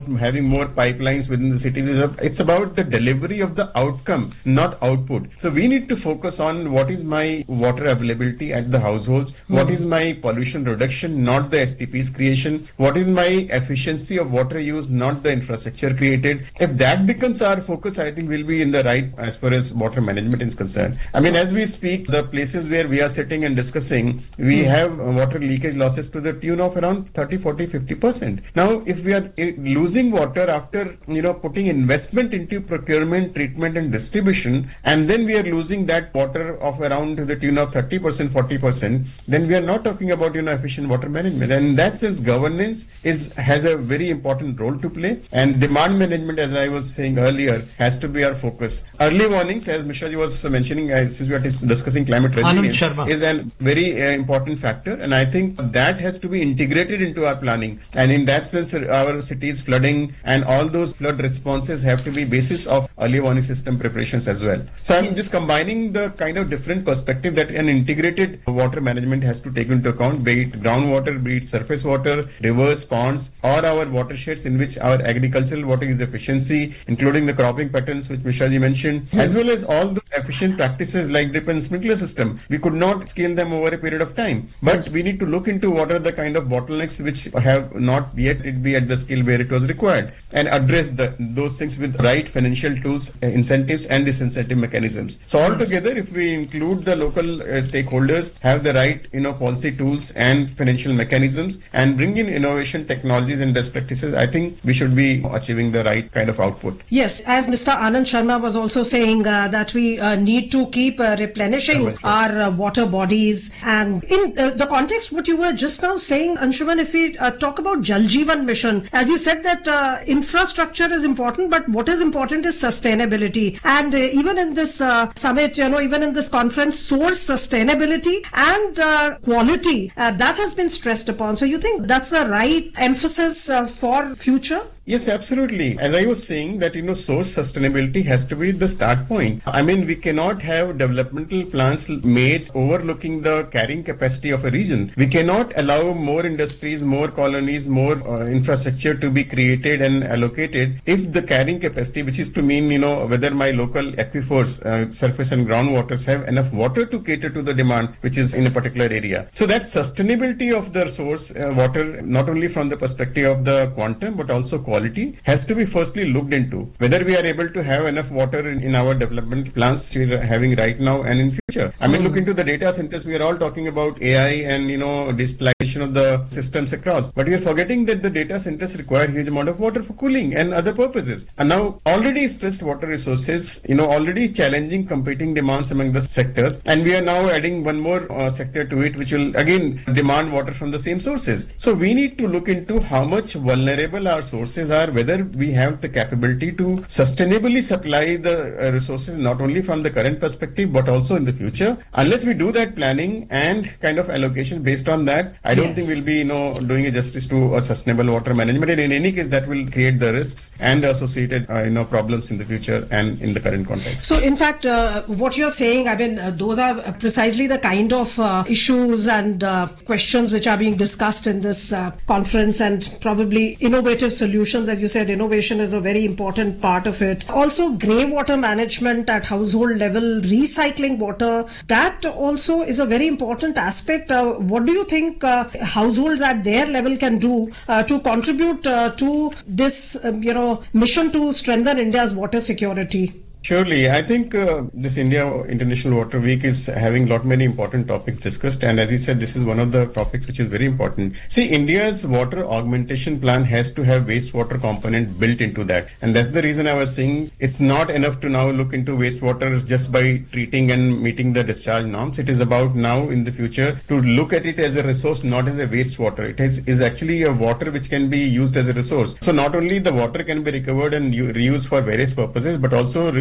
having more pipelines within the cities. It's about the delivery of the outcome, not output. So we need to focus on what is my water availability at the households, what is my pollution reduction, not the STPs creation, what is my efficiency of water use, not the infrastructure created. If that becomes our focus, I think we'll be in the right as far as water management is concerned. I mean, as we speak, the places where we are sitting and discussing, we have water leakage losses to the tune of around 30, 40, 50%. Now, if we are losing water after, putting investment into procurement, treatment and distribution, and then we are losing that water of around to the tune of 30%, 40%, then we are not talking about, efficient water management. And in that sense, governance has a very important role to play. And demand management, as I was saying earlier, has to be our focus. Early warnings, as Mishra ji was mentioning, since we are discussing climate resilience, is a very important factor. And I think that has to be integrated into our planning. And in that sense, our cities flooding and all those flood responses have to be basis of early warning system preparations as well. So I'm just combining the kind of different perspective that an integrated water management has to take into account, be it groundwater, be it surface water, rivers, ponds, or our watersheds in which our agricultural water use efficiency, including the cropping patterns which Mishra ji mentioned, as well as all the efficient practices like drip and sprinkler system. We could not scale them over a period of time, but we need to look into what are the kind of bottlenecks which have not yet be at the scale where it was required, and address those things with right financial tools, incentives and disincentive mechanisms. So altogether, if we include the local stakeholders, have the right policy tools and financial mechanisms, and bring in innovation technologies and best practices, I think we should be achieving the right kind of output. Yes, as Mr. Anand Sharma was also saying that we need to keep replenishing our water bodies. And in the context what you were just now saying, Anshuman, if we talk about Jal Jeevan Mission, as you said that infrastructure is important, but what is important is sustainability. And even in this summit, even in this conference, source sustainability and quality, that has been stressed upon. So you think that's the right emphasis for future? Yes, absolutely. As I was saying that, source sustainability has to be the start point. I mean, we cannot have developmental plans made overlooking the carrying capacity of a region. We cannot allow more industries, more colonies, more infrastructure to be created and allocated if the carrying capacity, which is to mean, whether my local aquifers, surface and groundwaters have enough water to cater to the demand, which is in a particular area. So that sustainability of the source water, not only from the perspective of the quantum, but also quality, has to be firstly looked into. Whether we are able to have enough water in our development plans we are having right now and in future. I mean, look into the data centers. We are all talking about AI and, digitalization of the systems across. But we are forgetting that the data centers require huge amount of water for cooling and other purposes. And now already stressed water resources, already challenging competing demands among the sectors. And we are now adding one more sector to it, which will again demand water from the same sources. So we need to look into how much vulnerable our sources are, whether we have the capability to sustainably supply the resources, not only from the current perspective, but also in the future. Unless we do that planning and kind of allocation based on that, I don't think we'll be, doing a justice to a sustainable water management. And in any case, that will create the risks and the associated, problems in the future and in the current context. So in fact, what you're saying, I mean, those are precisely the kind of issues and questions which are being discussed in this conference, and probably innovative solutions. As you said, innovation is a very important part of it. Also, grey water management at household level, recycling water, that also is a very important aspect. What do you think households at their level can do to contribute to this, mission to strengthen India's water security? Surely. I think this India International Water Week is having many important topics discussed. And as you said, this is one of the topics which is very important. See, India's water augmentation plan has to have wastewater component built into that. And that's the reason I was saying it's not enough to now look into wastewater just by treating and meeting the discharge norms. It is about now in the future to look at it as a resource, not as a wastewater. It is actually a water which can be used as a resource. So not only the water can be recovered and reused for various purposes, but also resources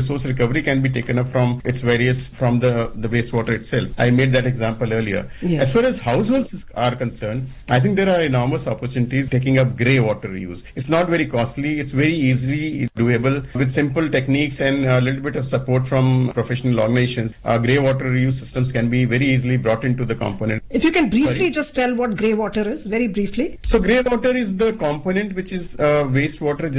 resource recovery can be taken up from the wastewater itself. I made that example earlier. Yes. As far as households are concerned, I think there are enormous opportunities taking up grey water reuse. It's not very costly. It's very easily doable with simple techniques and a little bit of support from professional organizations. Grey water reuse systems can be very easily brought into the component. If you can briefly just tell what grey water is, very briefly. So grey water is the component which is wastewater